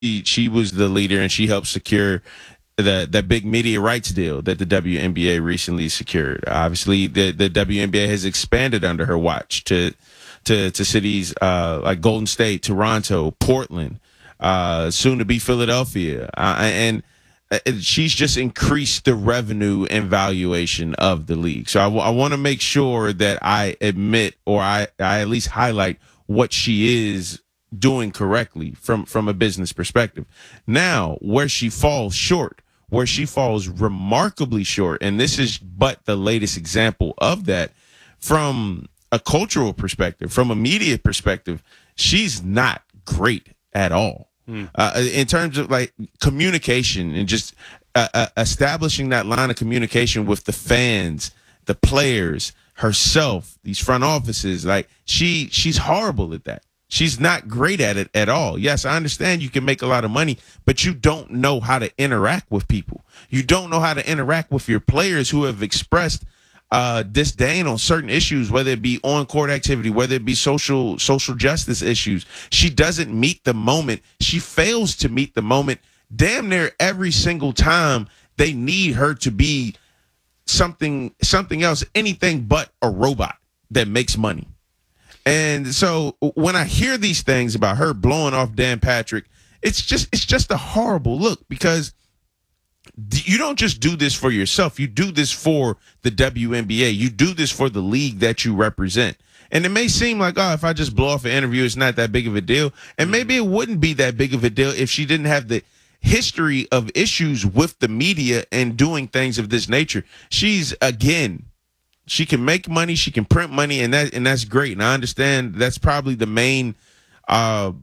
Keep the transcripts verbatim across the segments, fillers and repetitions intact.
she, she was the leader, and she helped secure the that big media rights deal that the W N B A recently secured. Obviously, the the W N B A has expanded under her watch to to to cities uh, like Golden State, Toronto, Portland, uh, soon to be Philadelphia, uh, and she's just increased the revenue and valuation of the league. So I, w- I want to make sure that I admit, or I, I at least highlight what she is doing correctly from, from a business perspective. Now, where she falls short, where she falls remarkably short, and this is but the latest example of that, from a cultural perspective, from a media perspective, she's not great at all. Uh, in terms of like communication and just uh, uh, establishing that line of communication with the fans, the players, herself, these front offices, like she she's horrible at that. She's not great at it at all. Yes, I understand you can make a lot of money, but you don't know how to interact with people. You don't know how to interact with your players who have expressed uh, disdain on certain issues, whether it be on court activity, whether it be social social justice issues. She doesn't meet the moment. She fails to meet the moment damn near every single time they need her to be something something else, anything but a robot that makes money. And so when I hear these things about her blowing off Dan Patrick, it's just it's just a horrible look, because you don't just do this for yourself. You do this for the W N B A. You do this for the league that you represent. And it may seem like, oh, if I just blow off an interview, it's not that big of a deal. And maybe it wouldn't be that big of a deal if she didn't have the history of issues with the media and doing things of this nature. She's, again, she can make money, she can print money, and that and that's great. And I understand that's probably the main uh,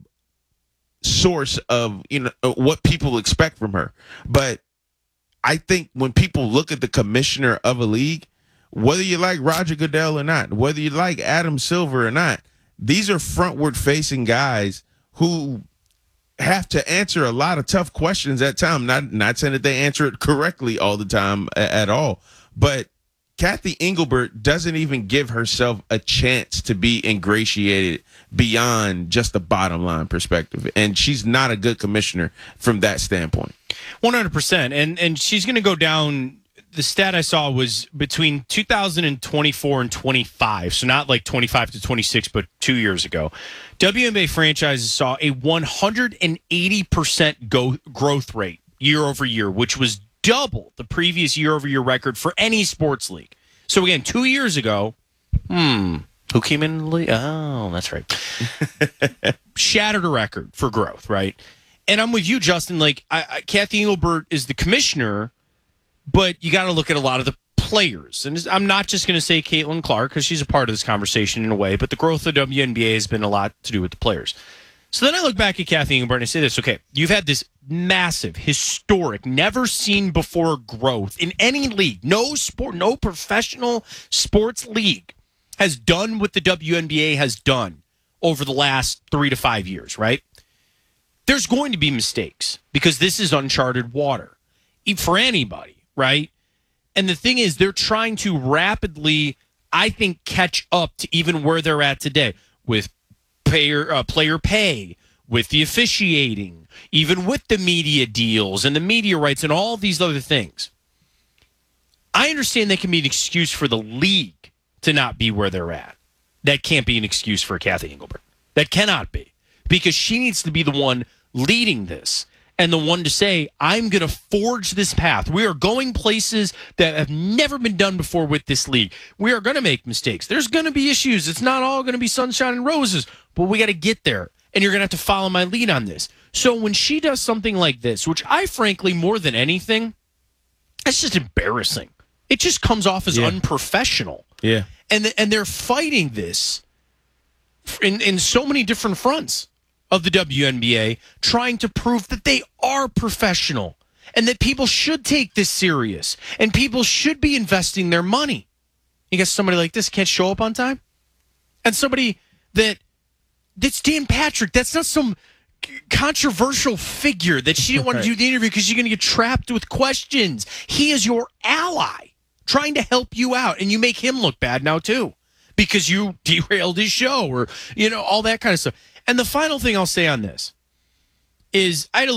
source of, you know, what people expect from her. But I think when people look at the commissioner of a league, whether you like Roger Goodell or not, whether you like Adam Silver or not, these are frontward-facing guys who have to answer a lot of tough questions at times. Not not saying that they answer it correctly all the time at, at all, but Kathy Engelbert doesn't even give herself a chance to be ingratiated beyond just the bottom line perspective. And she's not a good commissioner from that standpoint. one hundred percent. And and she's going to go down. The stat I saw was between two thousand twenty-four and twenty-five. So not like twenty-five to twenty-six, but two years ago. W N B A franchises saw a one hundred eighty percent go, growth rate year over year, which was double the previous year-over-year record for any sports league. So, again, two years ago, hmm, who came in the league? Oh, that's right. Shattered a record for growth, right? And I'm with you, Justin. Like, I, I, Kathy Engelbert is the commissioner, but you got to look at a lot of the players. And I'm not just going to say Caitlin Clark, because she's a part of this conversation in a way, but the growth of the W N B A has been a lot to do with the players. So then I look back at Kathy Engelbert and I say this, okay, you've had this massive, historic, never seen before growth in any league. No sport, no professional sports league has done what the W N B A has done over the last three to five years, right? There's going to be mistakes because this is uncharted water for anybody, right? And the thing is, they're trying to rapidly, I think, catch up to even where they're at today with Player, uh, player pay, with the officiating, even with the media deals and the media rights and all these other things. I understand that can be an excuse for the league to not be where they're at. That can't be an excuse for Kathy Engelbert. That cannot be, because she needs to be the one leading this and the one to say, I'm going to forge this path. We are going places that have never been done before with this league. We are going to make mistakes. There's going to be issues. It's not all going to be sunshine and roses, but we got to get there. And you're going to have to follow my lead on this. So when she does something like this, which I frankly, more than anything, it's just embarrassing. It just comes off as yeah. unprofessional. Yeah. And, th- and they're fighting this in, in so many different fronts of the W N B A, trying to prove that they are professional and that people should take this serious and people should be investing their money. You got somebody like this can't show up on time? And somebody that that's Dan Patrick, that's not some controversial figure that she didn't want to do the interview because you're going to get trapped with questions. He is your ally trying to help you out, and you make him look bad now too because you derailed his show or, you know, all that kind of stuff. And the final thing I'll say on this, is I had a